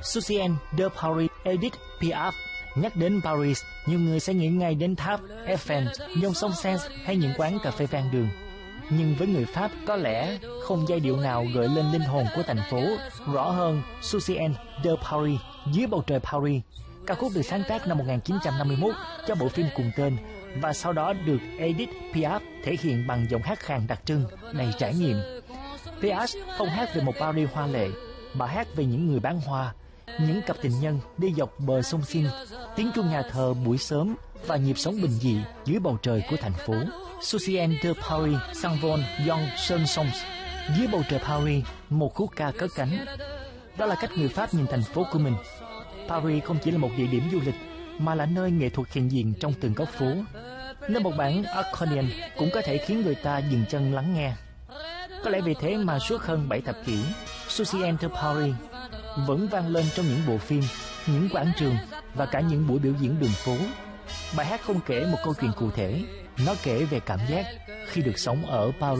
Susie de Paris, Edith Piaf. Nhắc đến Paris, nhiều người sẽ nghĩ ngay đến tháp Eiffel, dòng sông Seine hay những quán cà phê ven đường. Nhưng với người Pháp, có lẽ không giai điệu nào gợi lên linh hồn của thành phố rõ hơn Susie de Paris, Dưới bầu trời Paris. Ca khúc được sáng tác năm 1951 cho bộ phim cùng tên và sau đó được Edith Piaf thể hiện bằng giọng hát khàn đặc trưng, đầy trải nghiệm. Piaf không hát về một Paris hoa lệ, bà hát về những người bán hoa, những cặp tình nhân đi dọc bờ sông Seine, tiếng chuông nhà thờ buổi sớm và nhịp sống bình dị dưới bầu trời của thành phố. Susie de Paris s'envole dans chansons. Dưới bầu trời Paris, một khúc ca cất cánh. Đó là cách người Pháp nhìn thành phố của mình. Paris không chỉ là một địa điểm du lịch, mà là nơi nghệ thuật hiện diện trong từng góc phố. Nơi một bản accordion cũng có thể khiến người ta dừng chân lắng nghe. Có lẽ vì thế mà suốt hơn 7 thập kỷ, Susie de Paris vẫn vang lên trong những bộ phim, những quảng trường và cả những buổi biểu diễn đường phố. Bài hát không kể một câu chuyện cụ thể, nó kể về cảm giác khi được sống ở Paris.